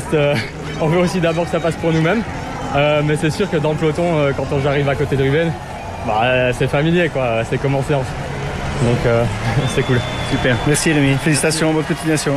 égoïste. On veut aussi d'abord que ça passe pour nous-mêmes. Mais c'est sûr que dans le peloton, quand j'arrive à côté de Ruben, c'est familier, quoi. C'est comme en séance. Donc c'est cool. Super. Merci Rémi. Félicitations, bonne continuation.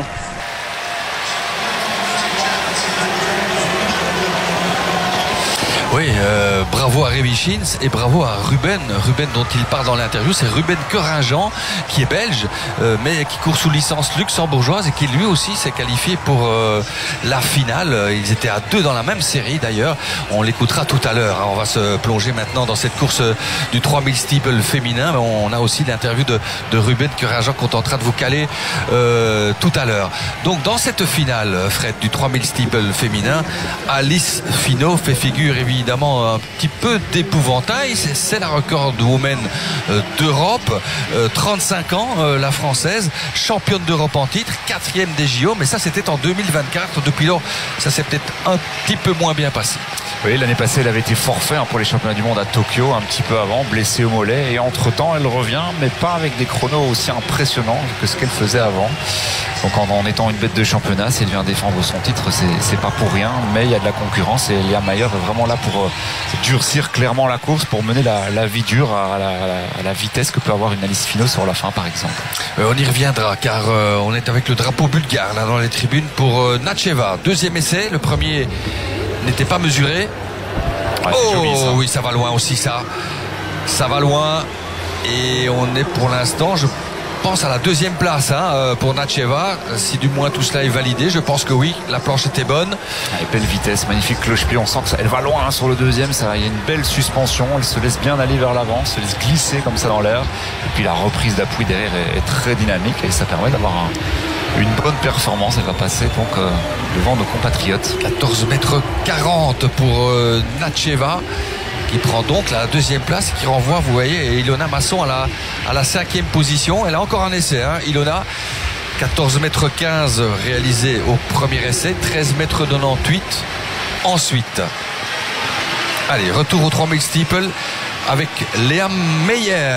Oui, bravo à Rémi Schins et bravo à Ruben. Ruben dont il parle dans l'interview, c'est Ruben Coringean qui est belge, mais qui court sous licence luxembourgeoise et qui lui aussi s'est qualifié pour la finale. Ils étaient à 2 dans la même série d'ailleurs. On l'écoutera tout à l'heure. On va se plonger maintenant dans cette course du 3000 steeple féminin. On a aussi l'interview de Ruben Coringean qu'on tentera de vous caler tout à l'heure. Donc dans cette finale, Fred, du 3000 steeple féminin, Alice Finot fait figure évidemment un petit peu d'épouvantail. C'est la record woman d'Europe, 35 ans, la française, championne d'Europe en titre, 4e des JO, mais ça c'était en 2024. Depuis lors, ça s'est peut-être un petit peu moins bien passé. Oui, l'année passée, elle avait été forfait pour les championnats du monde à Tokyo, un petit peu avant, blessée au mollet, et entre-temps, elle revient, mais pas avec des chronos aussi impressionnants que ce qu'elle faisait avant. Donc en étant une bête de championnat, si elle vient défendre son titre, c'est pas pour rien, mais il y a de la concurrence et Léa Mayer est vraiment là pour durcir clairement la course, pour mener la vie dure à la vitesse que peut avoir une Alice Finot sur la fin, par exemple. On y reviendra car on est avec le drapeau bulgare là dans les tribunes pour Natcheva. 2e essai, le premier n'était pas mesuré. Ouais, joli, ça. Oui, ça va loin aussi, ça va loin et on est pour l'instant, je pense, à la 2e place pour Natcheva. Si du moins tout cela est validé, je pense que oui, la planche était bonne. Et belle vitesse, magnifique cloche-pied, on sent qu'elle va loin sur le 2e, il y a une belle suspension, elle se laisse bien aller vers l'avant, se laisse glisser comme ça dans l'air, et puis la reprise d'appui derrière est très dynamique et ça permet d'avoir une bonne performance. Elle va passer donc devant nos compatriotes. 14,40 m pour Natcheva, qui prend donc la 2e place, qui renvoie, vous voyez, Ilona Masson à la 5e position. Elle a encore un essai, Ilona. 14,15 m réalisé au premier essai, 13,98 m ensuite. Allez, retour au 3000 steeple avec Léa Meyer,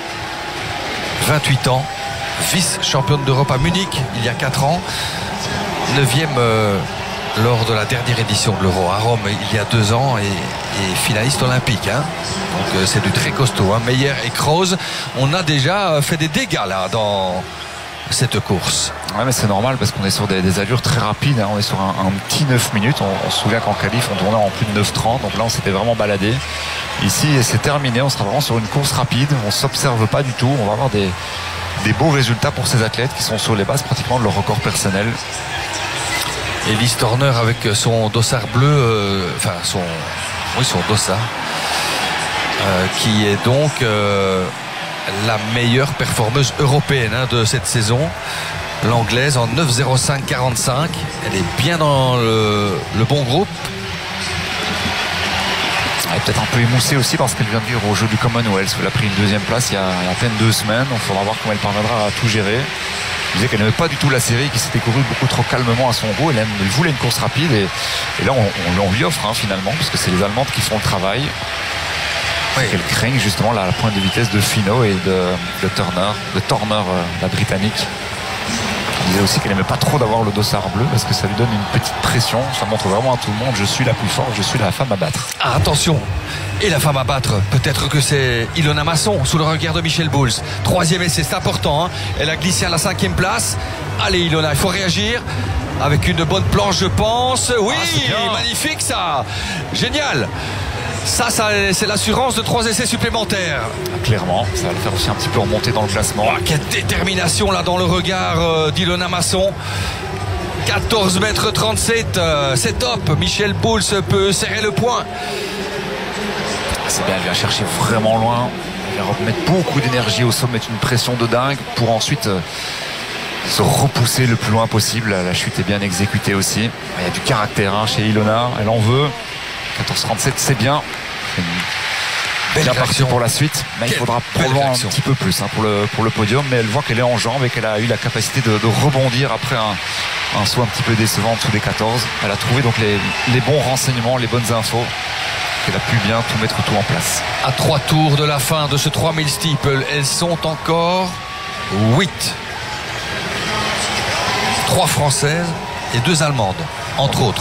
28 ans, vice-championne d'Europe à Munich il y a 4 ans, 9e lors de la dernière édition de l'Euro à Rome il y a 2 ans et finaliste olympique. Donc c'est du très costaud. Meyer et Kroos, on a déjà fait des dégâts là dans cette course. Ouais, mais c'est normal parce qu'on est sur des allures très rapides. On est sur un petit 9 minutes. On se souvient qu'en qualif on tournait en plus de 9,30. Donc là on s'était vraiment baladé. Ici c'est terminé. On sera vraiment sur une course rapide. On ne s'observe pas du tout. On va avoir des beaux résultats pour ces athlètes qui sont sur les bases pratiquement de leur record personnel. Elise Torner avec son dossard bleu, son dossard, qui est donc la meilleure performeuse européenne de cette saison. L'anglaise en 9,05,45. Elle est bien dans le bon groupe. Elle est peut-être un peu émoussée aussi parce qu'elle vient de vivre au jeu du Commonwealth. Elle a pris une 2e place il y a à peine 2 semaines. Donc il faudra voir comment elle parviendra à tout gérer. Elle disait qu'elle n'aimait pas du tout la série, qui s'était courue beaucoup trop calmement à son goût. Elle voulait une course rapide et là on lui offre finalement, parce que c'est les Allemandes qui font le travail. Oui. Qu'elle craigne justement la pointe de vitesse de Finot et de Torner, la Britannique. Elle disait aussi qu'elle n'aimait pas trop d'avoir le dossard bleu parce que ça lui donne une petite pression. Ça montre vraiment à tout le monde: je suis la plus forte, je suis la femme à battre. Ah, attention! Et la femme à battre, peut-être que c'est Ilona Masson sous le regard de Michel Bouls. 3e essai, c'est important. Elle a glissé à la 5e place. Allez Ilona, il faut réagir avec une bonne planche, je pense. Oui, magnifique ça, génial. Ça c'est l'assurance de 3 essais supplémentaires. Clairement, ça va le faire aussi un petit peu remonter dans le classement. Quelle détermination là dans le regard d'Ilona Masson. 14,37 m, c'est top. Michel Bouls peut serrer le poing. C'est bien, elle vient chercher vraiment loin. Elle vient remettre beaucoup d'énergie au sol, mettre une pression de dingue pour ensuite se repousser le plus loin possible. La chute est bien exécutée aussi. Il y a du caractère chez Ilona, elle en veut. 14,37, c'est bien. Bien parti pour la suite, mais il faudra probablement un petit peu plus pour le podium. Mais elle voit qu'elle est en jambes et qu'elle a eu la capacité de rebondir après un saut un petit peu décevant en dessous des 14. Elle a trouvé donc les bons renseignements, les bonnes infos. Elle a pu bien mettre tout en place. À 3 tours de la fin de ce 3000 steeple, elles sont encore 8. 3 françaises et 2 allemandes, entre autres.